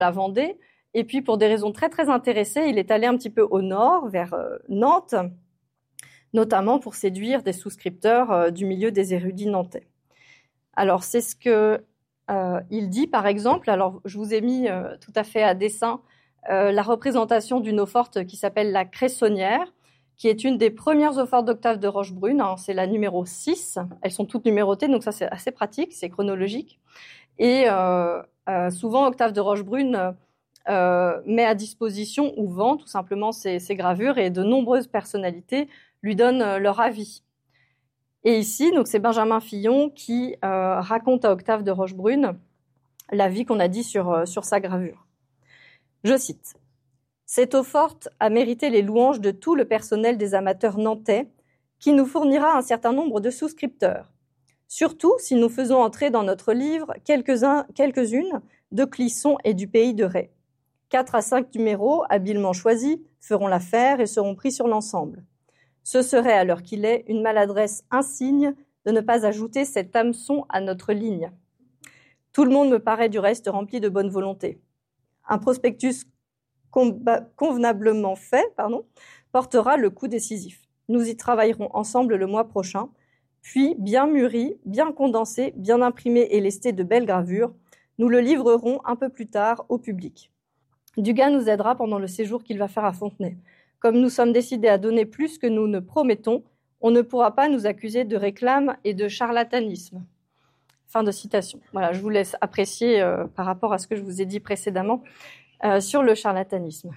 la Vendée. Et puis, pour des raisons très, très intéressées, il est allé un petit peu au nord, vers Nantes, notamment pour séduire des souscripteurs du milieu des érudits nantais. Alors, c'est ce que il dit, par exemple. Alors, je vous ai mis tout à fait à dessein la représentation d'une eau-forte qui s'appelle la Cressonnière, qui est une des premières eaux-fortes d'Octave de Rochebrune. Hein, c'est la numéro 6. Elles sont toutes numérotées, donc ça, c'est assez pratique, c'est chronologique. Et souvent, Octave de Rochebrune met à disposition ou vend tout simplement ses gravures, et de nombreuses personnalités lui donnent leur avis. Et ici, donc, c'est Benjamin Fillon qui raconte à Octave de Rochebrune l'avis qu'on a dit sur sa gravure. Je cite. « Cette eau-forte a mérité les louanges de tout le personnel des amateurs nantais, qui nous fournira un certain nombre de souscripteurs. Surtout si nous faisons entrer dans notre livre quelques-unes de Clisson et du pays de Ré. 4 à 5 numéros, habilement choisis, feront l'affaire et seront pris sur l'ensemble. Ce serait, à l'heure qu'il est, une maladresse insigne de ne pas ajouter cet hameçon à notre ligne. Tout le monde me paraît du reste rempli de bonne volonté. Un prospectus convenablement fait, portera le coup décisif. Nous y travaillerons ensemble le mois prochain, puis, bien mûri, bien condensé, bien imprimé et lesté de belles gravures, nous le livrerons un peu plus tard au public. Dugas nous aidera pendant le séjour qu'il va faire à Fontenay. Comme nous sommes décidés à donner plus que nous ne promettons, on ne pourra pas nous accuser de réclame et de charlatanisme. » Fin de citation. Voilà, je vous laisse apprécier par rapport à ce que je vous ai dit précédemment sur le charlatanisme.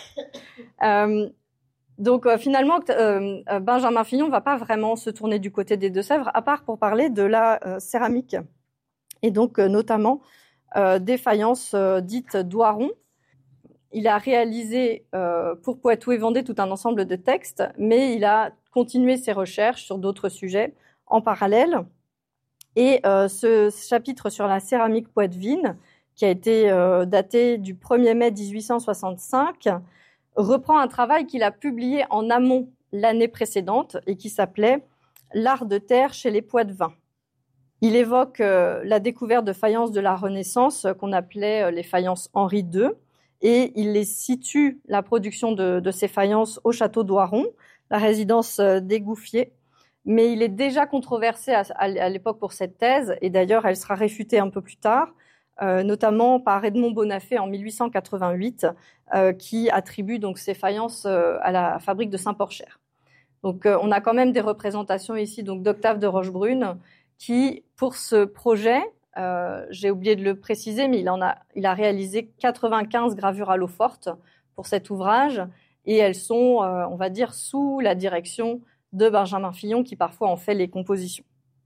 Donc finalement, Benjamin Fillon ne va pas vraiment se tourner du côté des Deux-Sèvres, à part pour parler de la céramique, et donc notamment des faïences dites Doiron. Il a réalisé pour Poitou et Vendée tout un ensemble de textes, mais il a continué ses recherches sur d'autres sujets en parallèle. Et ce chapitre sur la céramique poitevine, qui a été daté du 1er mai 1865, reprend un travail qu'il a publié en amont l'année précédente et qui s'appelait « L'art de terre chez les Poitevins ». Il évoque la découverte de faïences de la Renaissance qu'on appelait les faïences Henri II, et il les situe, la production de ces faïences, au château d'Oiron, la résidence des Gouffiers. Mais il est déjà controversé à l'époque pour cette thèse, et d'ailleurs elle sera réfutée un peu plus tard, notamment par Edmond Bonafé en 1888, qui attribue donc ces faïences à la fabrique de Saint-Porcher. Donc on a quand même des représentations ici donc d'Octave de Rochebrune qui, pour ce projet, j'ai oublié de le préciser, mais il a réalisé 95 gravures à l'eau forte pour cet ouvrage, et elles sont, on va dire, sous la direction de Benjamin Fillon, qui parfois en fait les compositions.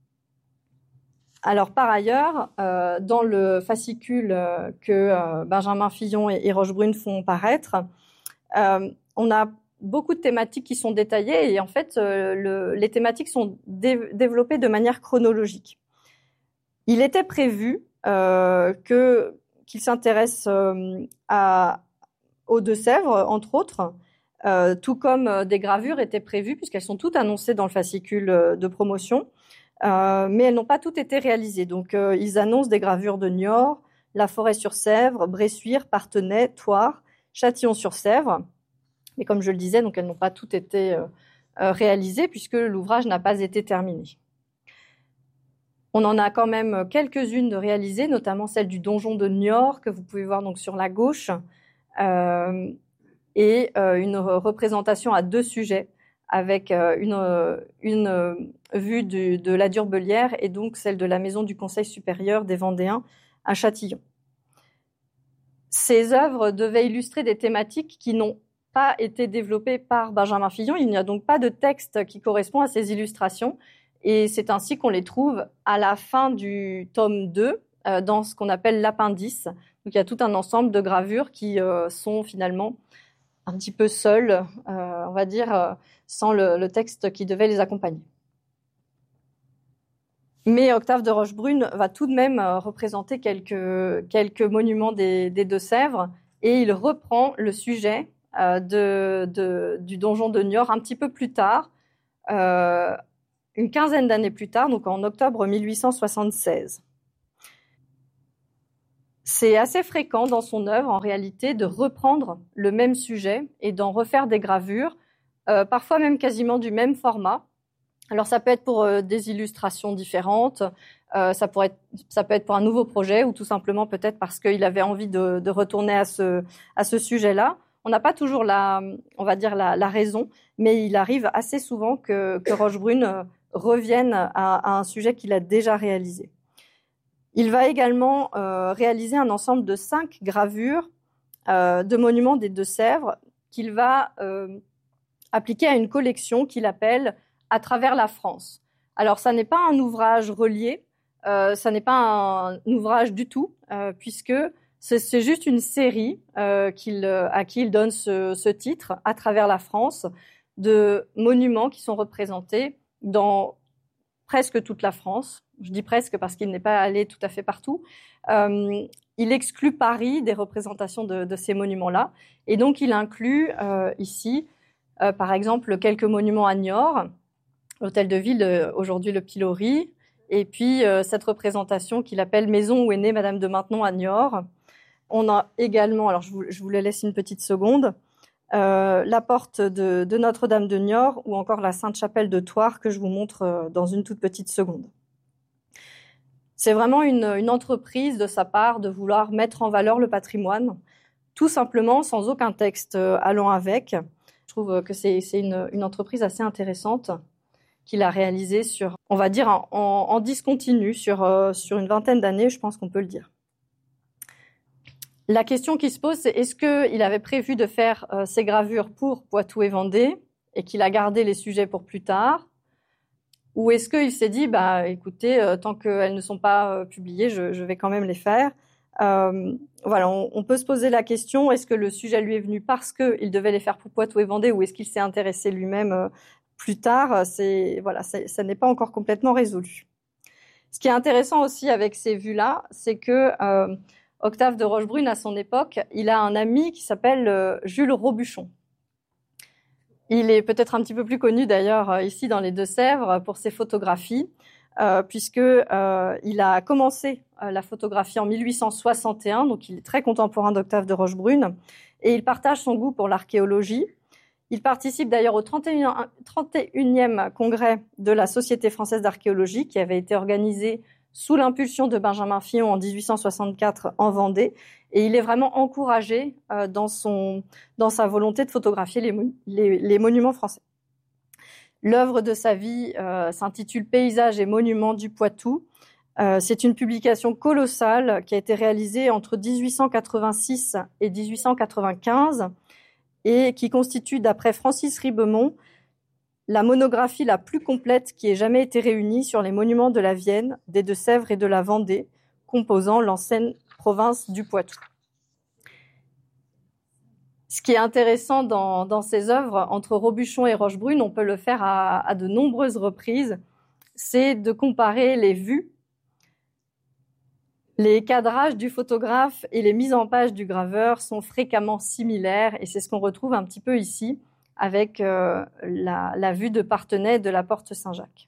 Alors par ailleurs, dans le fascicule que Benjamin Fillon et Rochebrune font paraître, on a beaucoup de thématiques qui sont détaillées, et en fait, les thématiques sont développées de manière chronologique. Il était prévu qu'il s'intéresse aux Deux-Sèvres, entre autres, tout comme des gravures étaient prévues, puisqu'elles sont toutes annoncées dans le fascicule de promotion, mais elles n'ont pas toutes été réalisées. Donc, ils annoncent des gravures de Niort, La Forêt-sur-Sèvre, Bressuire, Parthenay, Thouars, Châtillon-sur-Sèvre. Mais comme je le disais, donc elles n'ont pas toutes été réalisées, puisque l'ouvrage n'a pas été terminé. On en a quand même quelques-unes de réalisées, notamment celle du donjon de Niort, que vous pouvez voir donc sur la gauche, et une représentation à 2 sujets, avec une vue de la Durbelière et donc celle de la maison du Conseil supérieur des Vendéens à Châtillon. Ces œuvres devaient illustrer des thématiques qui n'ont pas été développées par Benjamin Fillon. Il n'y a donc pas de texte qui correspond à ces illustrations, et c'est ainsi qu'on les trouve à la fin du tome 2, dans ce qu'on appelle l'appendice. Donc il y a tout un ensemble de gravures qui sont finalement un petit peu seules, on va dire, sans le texte qui devait les accompagner. Mais Octave de Rochebrune va tout de même représenter quelques monuments des Deux-Sèvres, et il reprend le sujet du donjon de Niort un petit peu plus tard, une quinzaine d'années plus tard, donc en octobre 1876. C'est assez fréquent dans son œuvre, en réalité, de reprendre le même sujet et d'en refaire des gravures, parfois même quasiment du même format. Alors ça peut être pour des illustrations différentes, ça peut être pour un nouveau projet ou tout simplement peut-être parce qu'il avait envie de retourner à ce sujet-là. On n'a pas toujours on va dire la raison, mais il arrive assez souvent que Rochebrune revienne à un sujet qu'il a déjà réalisé. Il va également réaliser un ensemble de 5 gravures de monuments des Deux-Sèvres qu'il va appliquer à une collection qu'il appelle À travers la France. Alors, ça n'est pas un ouvrage relié, ça n'est pas un ouvrage du tout, puisque c'est juste une série à qui il donne ce titre, À travers la France, de monuments qui sont représentés dans presque toute la France. Je dis presque parce qu'il n'est pas allé tout à fait partout. Il exclut Paris des représentations de ces monuments-là. Et donc, il inclut ici, par exemple, quelques monuments à Niort, l'hôtel de ville, aujourd'hui le pilori, et puis cette représentation qu'il appelle Maison où est née Madame de Maintenon à Niort. On a également, alors je vous le laisse une petite seconde, la porte de Notre-Dame de Niort ou encore la Sainte-Chapelle de Thouars que je vous montre dans une toute petite seconde. C'est vraiment une entreprise de sa part de vouloir mettre en valeur le patrimoine, tout simplement sans aucun texte allant avec. Je trouve que c'est une entreprise assez intéressante qu'il a réalisée sur, on va dire, en discontinu sur une vingtaine d'années, je pense qu'on peut le dire. La question qui se pose, c'est est-ce qu'il avait prévu de faire ces gravures pour Poitou et Vendée et qu'il a gardé les sujets pour plus tard? Ou est-ce qu'il s'est dit, écoutez, tant qu'elles ne sont pas publiées, je vais quand même les faire. Voilà, on peut se poser la question, est-ce que le sujet lui est venu parce qu'il devait les faire pour Poitou et Vendée ou est-ce qu'il s'est intéressé lui-même plus tard? Ça n'est pas encore complètement résolu. Ce qui est intéressant aussi avec ces vues-là, c'est que Octave de Rochebrune, à son époque, il a un ami qui s'appelle Jules Robuchon. Il est peut-être un petit peu plus connu d'ailleurs ici dans les Deux-Sèvres pour ses photographies, puisque il a commencé la photographie en 1861, donc il est très contemporain d'Octave de Rochebrune, et il partage son goût pour l'archéologie. Il participe d'ailleurs au 31e congrès de la Société française d'archéologie qui avait été organisé sous l'impulsion de Benjamin Fillon en 1864 en Vendée. Et il est vraiment encouragé dans sa volonté de photographier les monuments français. L'œuvre de sa vie s'intitule Paysages et monuments du Poitou. C'est une publication colossale qui a été réalisée entre 1886 et 1895 et qui constitue, d'après Francis Ribemont, la monographie la plus complète qui ait jamais été réunie sur les monuments de la Vienne, des Deux-Sèvres et de la Vendée, composant l'ancienne province du Poitou. Ce qui est intéressant dans ces œuvres, entre Robuchon et Rochebrune, on peut le faire à de nombreuses reprises, c'est de comparer les vues, les cadrages du photographe et les mises en page du graveur sont fréquemment similaires et c'est ce qu'on retrouve un petit peu ici avec la vue de Parthenay de la porte Saint-Jacques.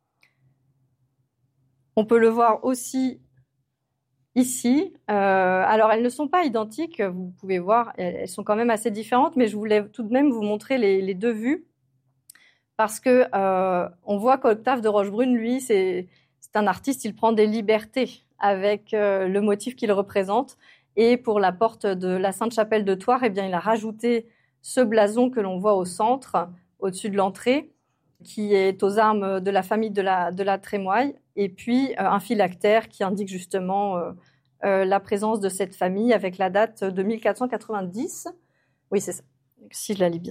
On peut le voir aussi ici. Alors, elles ne sont pas identiques, vous pouvez voir, elles sont quand même assez différentes, mais je voulais tout de même vous montrer les deux vues parce que on voit qu'Octave de Rochebrune, lui, c'est un artiste, il prend des libertés avec le motif qu'il représente. Et pour la porte de la Sainte-Chapelle de Thouars, eh bien, il a rajouté ce blason que l'on voit au centre, au-dessus de l'entrée, qui est aux armes de la famille de la Trémoille, et puis un phylactère qui indique justement la présence de cette famille avec la date de 1490. Oui, c'est ça, si je la lis bien.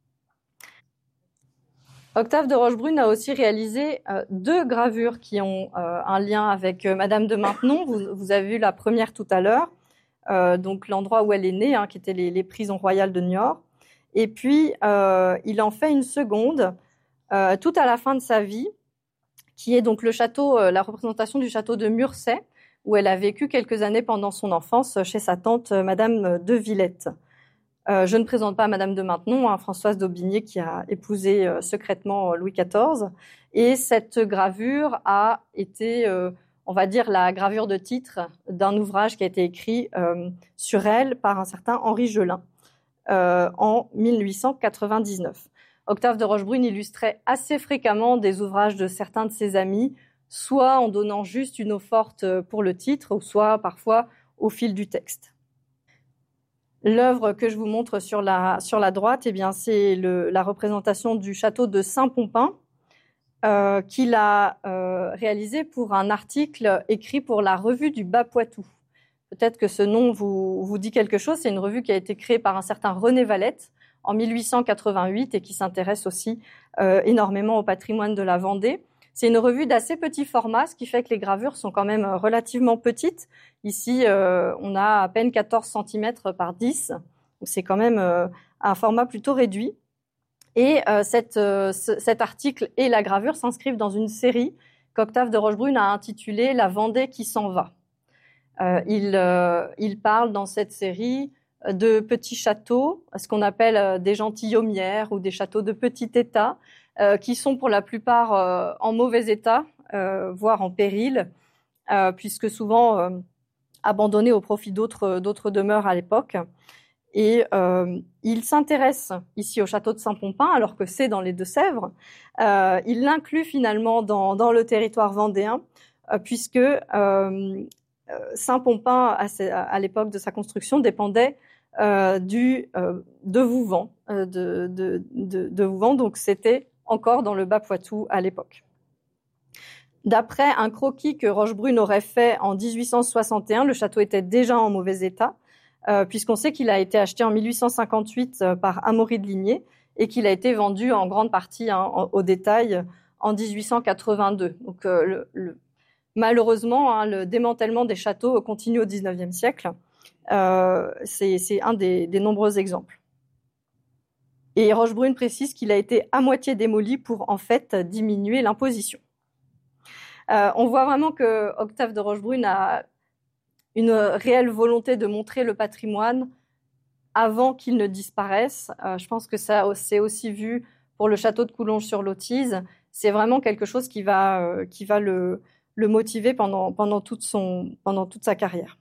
Octave de Rochebrune a aussi réalisé deux gravures qui ont un lien avec Madame de Maintenon. Vous avez vu la première tout à l'heure, donc l'endroit où elle est née, qui étaient les prisons royales de Niort. Et puis, il en fait une seconde, tout à la fin de sa vie, qui est donc le château, la représentation du château de Murset, où elle a vécu quelques années pendant son enfance chez sa tante Madame de Villette. Je ne présente pas Madame de Maintenon, Françoise d'Aubigné qui a épousé secrètement Louis XIV. Et cette gravure a été on va dire, la gravure de titre d'un ouvrage qui a été écrit sur elle par un certain Henri Gelin en 1899. Octave de Rochebrune illustrait assez fréquemment des ouvrages de certains de ses amis, soit en donnant juste une eau forte pour le titre, ou soit parfois au fil du texte. L'œuvre que je vous montre sur la droite, eh bien, c'est la représentation du château de Saint-Pompin, qu'il a réalisé pour un article écrit pour la revue du Bas-Poitou. Peut-être que ce nom vous dit quelque chose. C'est une revue qui a été créée par un certain René Valette en 1888 et qui s'intéresse aussi énormément au patrimoine de la Vendée. C'est une revue d'assez petit format, ce qui fait que les gravures sont quand même relativement petites. Ici, on a à peine 14 cm par 10, donc c'est quand même un format plutôt réduit. Et cet article et la gravure s'inscrivent dans une série qu'Octave de Rochebrune a intitulée « La Vendée qui s'en va ». Il parle dans cette série de petits châteaux, ce qu'on appelle des gentilhommières ou des châteaux de petit état, qui sont pour la plupart en mauvais état, voire en péril, puisque souvent abandonnés au profit d'autres demeures à l'époque. Et il s'intéresse ici au château de Saint-Pompin, alors que c'est dans les Deux-Sèvres. Il l'inclut finalement dans le territoire vendéen, puisque Saint-Pompin, à l'époque de sa construction, dépendait de Vouvant, de Vouvant, donc c'était encore dans le Bas-Poitou à l'époque. D'après un croquis que Rochebrune aurait fait en 1861, le château était déjà en mauvais état, puisqu'on sait qu'il a été acheté en 1858 par Amaury de Ligné et qu'il a été vendu en grande partie au détail en 1882. Donc malheureusement, le démantèlement des châteaux continue au XIXe siècle. C'est un des nombreux exemples. Et Rochebrune précise qu'il a été à moitié démoli pour en fait diminuer l'imposition. On voit vraiment que Octave de Rochebrune a une réelle volonté de montrer le patrimoine avant qu'il ne disparaisse. Je pense que ça c'est aussi vu pour le château de Coulonges-sur-Lotise. C'est vraiment quelque chose qui va le motiver pendant toute sa carrière.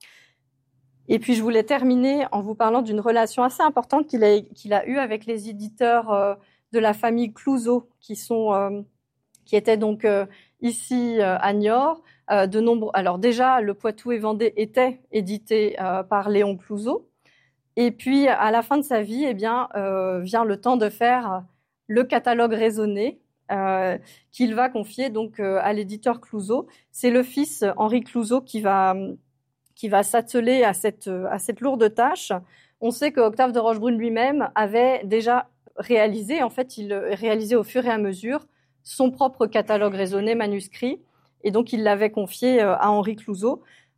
Et puis je voulais terminer en vous parlant d'une relation assez importante qu'il a eue avec les éditeurs de la famille Clouzot, qui étaient donc ici à Niort. Alors déjà, le Poitou et Vendée étaient édités par Léon Clouzot. Et puis à la fin de sa vie, eh bien, vient le temps de faire le catalogue raisonné qu'il va confier donc à l'éditeur Clouzot. C'est le fils Henri Clouzot qui va s'atteler à cette lourde tâche. On sait que Octave de Rochebrune lui-même avait déjà réalisé, en fait, il réalisait au fur et à mesure son propre catalogue raisonné manuscrit, et donc il l'avait confié à Henri Clouzot.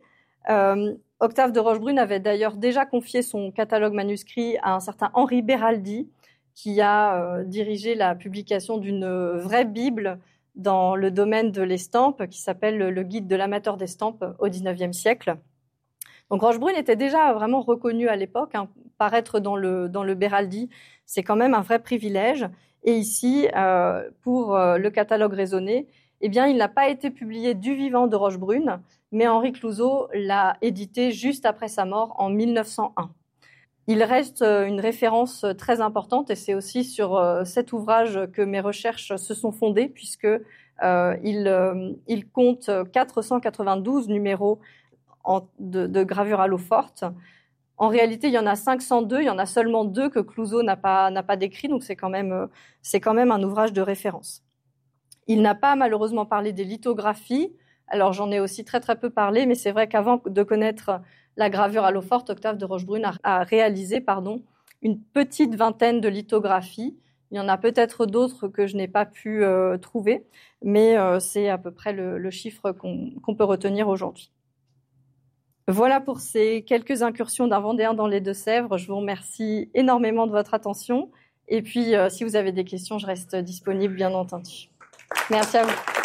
Octave de Rochebrune avait d'ailleurs déjà confié son catalogue manuscrit à un certain Henri Béraldi, qui a dirigé la publication d'une vraie Bible dans le domaine de l'estampe, qui s'appelle le Guide de l'amateur d'estampes au XIXe siècle. Donc Rochebrune était déjà vraiment reconnu à l'époque. Paraître dans le Béraldi, c'est quand même un vrai privilège. Et ici, pour le catalogue raisonné, eh bien, il n'a pas été publié du vivant de Rochebrune, mais Henri Clouzot l'a édité juste après sa mort en 1901. Il reste une référence très importante, et c'est aussi sur cet ouvrage que mes recherches se sont fondées, puisque il compte 492 numéros de gravure à l'eau forte. En réalité, il y en a 502, il y en a seulement 2 que Clouzot n'a pas décrit, donc c'est quand même un ouvrage de référence. Il n'a pas malheureusement parlé des lithographies. Alors j'en ai aussi très très peu parlé, mais c'est vrai qu'avant de connaître la gravure à l'eau forte, Octave de Rochebrune a réalisé une petite vingtaine de lithographies. Il y en a peut-être d'autres que je n'ai pas pu trouver, mais c'est à peu près le chiffre qu'on peut retenir aujourd'hui. Voilà pour ces quelques incursions d'un Vendéen dans les Deux-Sèvres. Je vous remercie énormément de votre attention. Et puis, si vous avez des questions, je reste disponible, bien entendu. Merci à vous.